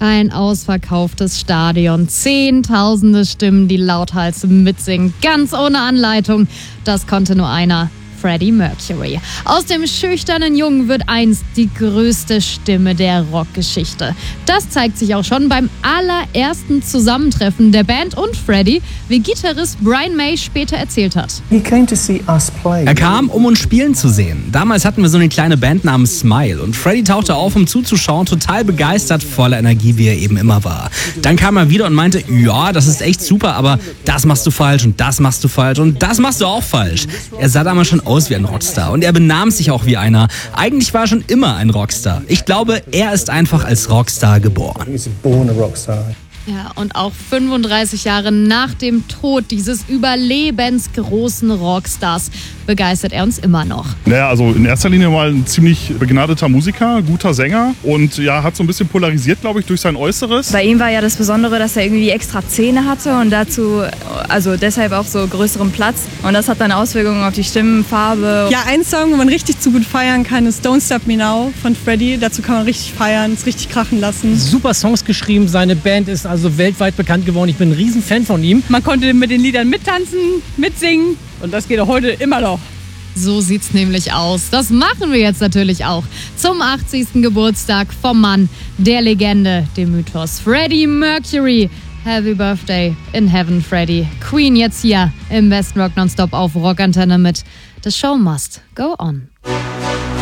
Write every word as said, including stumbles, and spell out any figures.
Ein ausverkauftes Stadion, zehntausende Stimmen, die lauthals mitsingen, ganz ohne Anleitung. Das konnte nur einer: Freddie Mercury. Aus dem schüchternen Jungen wird einst die größte Stimme der Rockgeschichte. Das zeigt sich auch schon beim allerersten Zusammentreffen der Band und Freddie, wie Gitarrist Brian May später erzählt hat. Er kam, um uns spielen zu sehen. Damals hatten wir so eine kleine Band namens Smile und Freddie tauchte auf, um zuzuschauen, total begeistert, voller Energie, wie er eben immer war. Dann kam er wieder und meinte, ja, das ist echt super, aber das machst du falsch und das machst du falsch und das machst du auch falsch. Er sah damals schon aus wie ein Rockstar und er benahm sich auch wie einer. Eigentlich war er schon immer ein Rockstar. Ich glaube, er ist einfach als Rockstar geboren. Ja, und auch fünfunddreißig Jahre nach dem Tod dieses überlebensgroßen Rockstars begeistert er uns immer noch. Naja, also in erster Linie mal ein ziemlich begnadeter Musiker, guter Sänger und ja, hat so ein bisschen polarisiert, glaube ich, durch sein Äußeres. Bei ihm war ja das Besondere, dass er irgendwie extra Zähne hatte und dazu, also deshalb auch so größeren Platz, und das hat dann Auswirkungen auf die Stimmenfarbe. Ja, ein Song, wo man richtig zu gut feiern kann, ist Don't Stop Me Now von Freddie. Dazu kann man richtig feiern, es richtig krachen lassen. Super Songs geschrieben, seine Band ist also weltweit bekannt geworden. Ich bin ein riesen Fan von ihm. Man konnte mit den Liedern mittanzen, mitsingen und das geht auch heute immer noch. So sieht's nämlich aus. Das machen wir jetzt natürlich auch. Zum achtzigsten Geburtstag vom Mann, der Legende, dem Mythos Freddie Mercury. Happy Birthday in Heaven, Freddie. Queen jetzt hier im West Rock Nonstop auf Rockantenne mit The Show Must Go On.